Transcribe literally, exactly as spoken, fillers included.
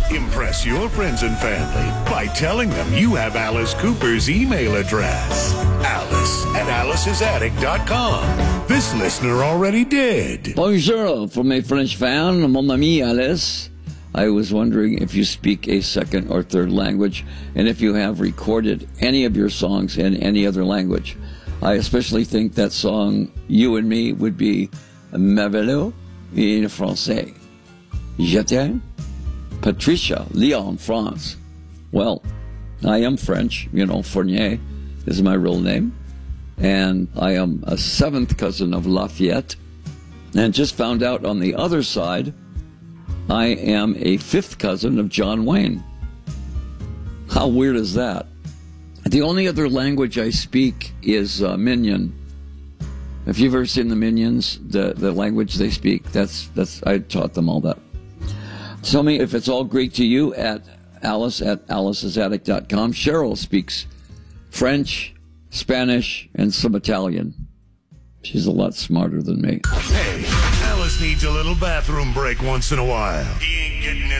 Impress your friends and family by telling them you have Alice Cooper's email address. Alice at alice's attic dot com. This listener already did. Bonjour from a French fan, mon ami Alice. I was wondering if you speak a second or third language, and if you have recorded any of your songs in any other language. I especially think that song, You and Me, would be merveilleux en français. Je t'aime. Patricia, Lyon, France. Well, I am French. You know, Fournier is my real name. And I am a seventh cousin of Lafayette. And just found out on the other side, I am a fifth cousin of John Wayne. How weird is that? The only other language I speak is uh, Minion. If you've ever seen the Minions, the, the language they speak, that's that's I taught them all that. Tell me if it's all great to you at Alice at alice's attic dot com. Cheryl speaks French, Spanish, and some Italian. She's a lot smarter than me. Hey, Alice needs a little bathroom break once in a while. He ain't getting